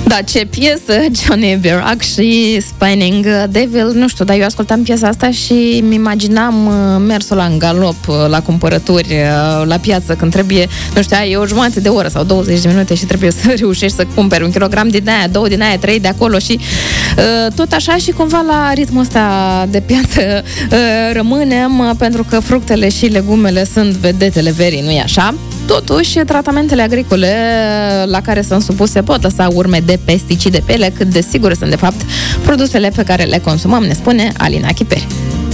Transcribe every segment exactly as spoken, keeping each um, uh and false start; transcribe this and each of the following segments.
Da, ce piesă, Johnny Birac și Spinning Devil. Nu știu, dar eu ascultam piesa asta și îmi imaginam mersul la în galop la cumpărături la piață când trebuie, nu știu, ai o jumătate de oră sau douăzeci de minute și trebuie să reușești să cumperi un kilogram din aia, două din aia, trei de acolo și uh, tot așa și cumva la ritmul ăsta de piață uh, rămânem, pentru că fructele și legumele sunt vedetele verii, nu-i așa? Totuși, tratamentele agricole la care sunt supuse pot lăsa urme de pesticide pe ele, cât de sigure sunt de fapt produsele pe care le consumăm, ne spune Alina Chiperi.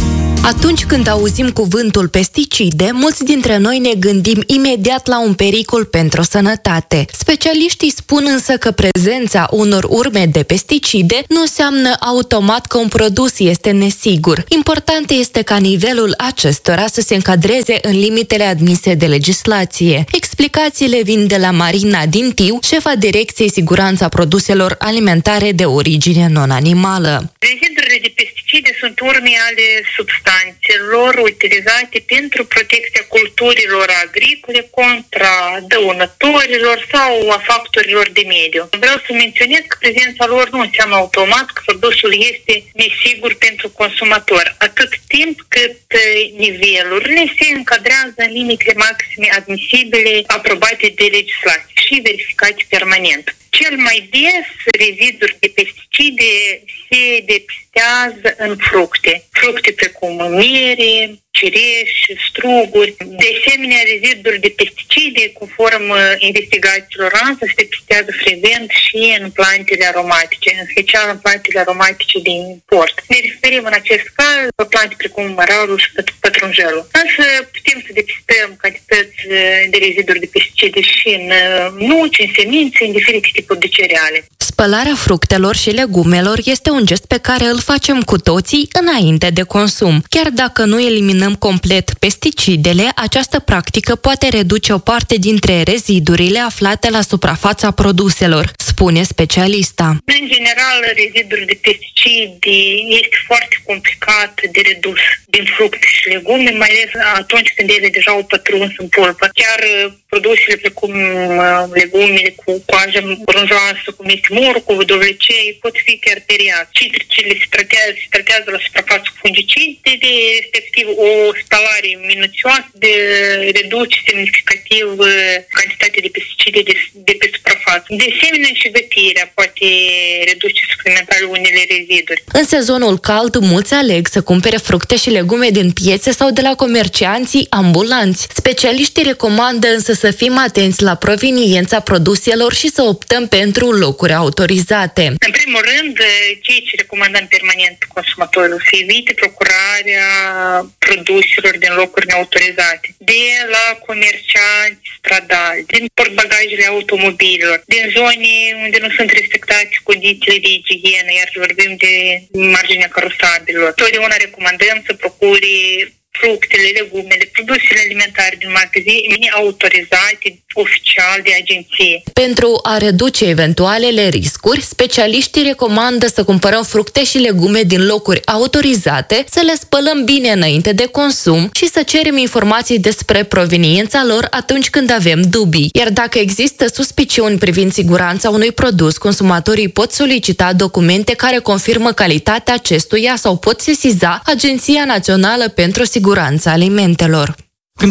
Atunci când auzim cuvântul pesticide, mulți dintre noi ne gândim imediat la un pericol pentru sănătate. Specialiștii spun însă că prezența unor urme de pesticide nu înseamnă automat că un produs este nesigur. Important este ca nivelul acestora să se încadreze în limitele admise de legislație. Explicațiile vin de la Marina Dintiu, șefa Direcției Siguranța Produselor Alimentare de origine non-animală. Rezidurile de pesticide sunt urme ale substanțelor utilizate pentru protecția culturilor agricole contra dăunătorilor sau a factorilor de mediu. Vreau să menționez că prezența lor nu înseamnă automat că produsul este nesigur pentru consumator, atât timp cât nivelurile se încadrează în limitele maxime admisibile aprobate de legislație și verificate permanent. Cel mai des, reziduri de pesticide se depistează în fructe. Fructe precum mere, cireși, struguri. De asemenea, reziduri de pesticide, conform investigațiilor ANSA, se depistează frecvent și în plantele aromatice, în special în plantele aromatice de import. Ne referim în acest caz la plante precum mărarul și pătrunjelul. Însă putem să depistăm cantități de reziduri de pesticide și în nuci, în semințe, în diferite tipuri de cereale. Spălarea fructelor și legumelor este un gest pe care îl facem cu toții înainte de consum. Chiar dacă nu eliminăm complet pesticidele, această practică poate reduce o parte dintre rezidurile aflate la suprafața produselor, spune specialista. În general, rezidurile de pesticide este foarte complicat de redus din fructe și legume, mai ales atunci când ele deja au pătruns în pulpă. Chiar produsele precum legumele cu coajă brânzoasă, cum este morcovul, dovlecei, pot fi chiar tăiate. Citricele se tratează, se tratează la suprafață cu fungicide, de respectiv o spălare minuțioasă de reduce semnificativ cantitatea de pesticide de, de pe suprafață. De asemenea, și gătirea poate reduce suplimentar unele reziduri. În sezonul cald, mulți aleg să cumpere fructe și legume din piețe sau de la comercianții ambulanți. Specialiștii recomandă însă să fim atenți la proveniența produselor și să optăm pentru locuri autorizate. În primul rând, ceea ce recomandăm permanent consumatorilor să evite procurarea produselor din locuri neautorizate, de la comercianți stradali, din portbagajele automobilelor, din zone unde nu sunt respectate condițiile de igienă, iar vorbim de marginea carosabililor. Totdeauna recomandăm să procure fructele, legumele, produsele alimentare din magazine autorizate oficial de agenție. Pentru a reduce eventualele riscuri, specialiștii recomandă să cumpărăm fructe și legume din locuri autorizate, să le spălăm bine înainte de consum și să cerem informații despre proveniența lor atunci când avem dubii. Iar dacă există suspiciuni privind siguranța unui produs, consumatorii pot solicita documente care confirmă calitatea acestuia sau pot sesiza Agenția Națională pentru Siguranța Alimentelor.